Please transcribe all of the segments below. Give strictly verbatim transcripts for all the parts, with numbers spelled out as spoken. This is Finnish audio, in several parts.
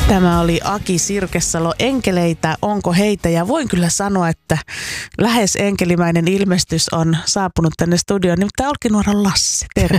Tämä oli Aki Sirkesalo. Enkeleitä, onko heitä? Ja voin kyllä sanoa, että lähes enkelimäinen ilmestys on saapunut tänne studioon. Nimittäin Olkinuoran Lasse, terve.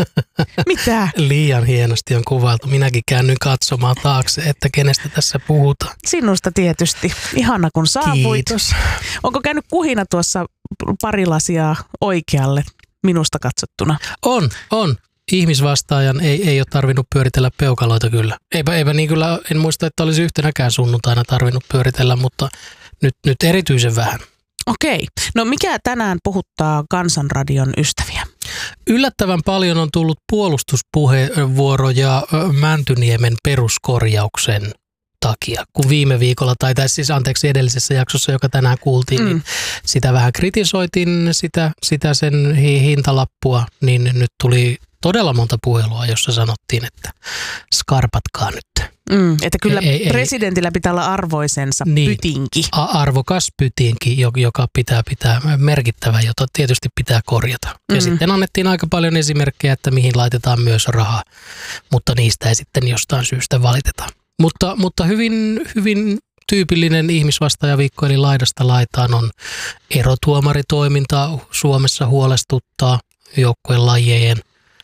Mitä? Liian hienosti on kuvailtu. Minäkin käännyin katsomaan taakse, että kenestä tässä puhutaan. Sinusta tietysti. Ihana kun saavuit. Kiitos. Onko käynyt kuhina tuossa pari lasia oikealle minusta katsottuna? On, on. Ihmisvastaajan ei, ei ole tarvinnut pyöritellä peukaloita kyllä. Eipä, eipä niin kyllä, en muista, että olisi yhtenäkään sunnuntaina tarvinnut pyöritellä, mutta nyt, nyt erityisen vähän. Okei. No mikä tänään puhuttaa Kansanradion ystäviä? Yllättävän paljon on tullut puolustuspuheenvuoroja Mäntyniemen peruskorjauksen takia. Kun viime viikolla, tai tässä siis anteeksi edellisessä jaksossa, joka tänään kuultiin, mm. niin sitä vähän kritisoitiin, sitä, sitä sen hintalappua, niin nyt tuli todella monta puhelua, jossa sanottiin, että skarpatkaa nyt. Mm, että kyllä ei, presidentillä ei, pitää olla arvoisensa niin, pytinki. Arvokas pytinki, joka pitää pitää merkittävä, jota tietysti pitää korjata. Mm. Ja sitten annettiin aika paljon esimerkkejä, että mihin laitetaan myös rahaa, mutta niistä ei sitten jostain syystä valiteta. Mutta, mutta hyvin, hyvin tyypillinen ihmisvastaajaviikko, eli laidasta laitaan on erotuomaritoiminta. Suomessa huolestuttaa joukkueen lajejen.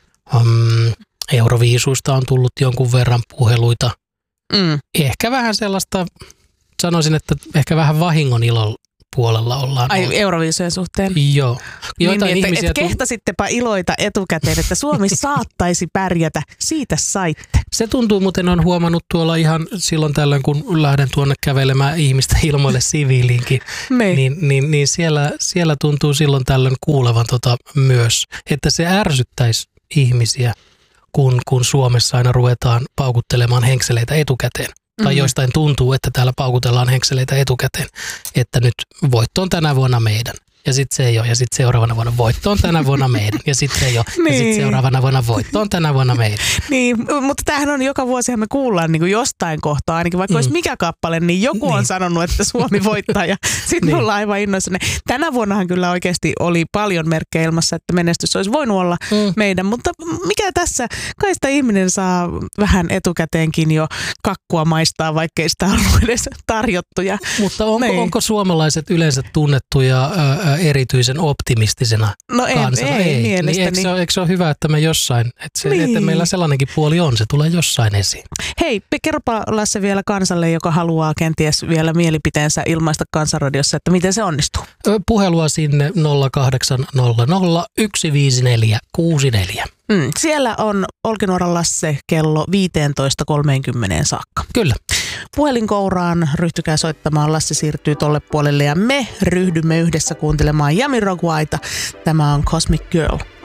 Um, Euroviisuista on tullut jonkun verran puheluita. Mm. Ehkä vähän sellaista, sanoisin, että ehkä vähän vahingon ilon puolella ollaan. Ai Euroviisujen suhteen? Joo. Joitain niin, ihmisiä että et kehtasittepa iloita etukäteen, että Suomi saattaisi pärjätä. Siitä saitte. Se tuntuu, muuten on huomannut tuolla ihan silloin tällöin, kun lähden tuonne kävelemään ihmistä ilmoille siviiliinkin, niin, niin, niin siellä, siellä tuntuu silloin tällöin kuulevan tota myös, että se ärsyttäisi ihmisiä, kun, kun Suomessa aina ruvetaan paukuttelemaan henkseleitä etukäteen. Tai mm-hmm. jostain tuntuu, että täällä paukutellaan henkseleitä etukäteen, että nyt voitto on tänä vuonna meidän. Ja sitten se ei ole. Ja sitten seuraavana vuonna voitto on tänä vuonna meidän. Ja sitten se ei ole. niin. Ja sitten seuraavana vuonna voitto on tänä vuonna meidän. Niin, mutta tämähän on joka vuosihan me kuullaan niin kuin jostain kohtaa, ainakin vaikka mm. olisi mikä kappale, niin joku niin. on sanonut, että Suomi voittaa ja sitten niin. ollaan aivan innoissaan. Tänä vuonnahan kyllä oikeasti oli paljon merkkejä ilmassa, että menestys olisi voinut olla mm. meidän, mutta mikä tässä? Kai sitä ihminen saa vähän etukäteenkin jo kakkua maistaa, vaikkei sitä ollut edes tarjottuja. Mutta onko, niin. onko suomalaiset yleensä tunnettuja ää, erityisen optimistisena no ei, kansana? Ei, ei mielestäni. Niin eikö, se ole, eikö se ole hyvä, että me jossain, että, se, niin. että meillä sellainenkin puoli on, se tulee jossain esiin. Hei, kerropa Lasse vielä kansalle, joka haluaa kenties vielä mielipiteensä ilmaista Kansanradiossa, että miten se onnistuu? Puhelua sinne nolla kahdeksan nolla nolla yksi viisi neljä kuusi neljä. Mm, siellä on Olkinuoran Lasse kello viisitoista kolmekymmentä saakka. Kyllä. Puhelinkouraan ryhtykää soittamaan, Lasse siirtyy tolle puolelle ja me ryhdymme yhdessä kuuntelemaan Jamiroquaita. Tämä on Cosmic Girl.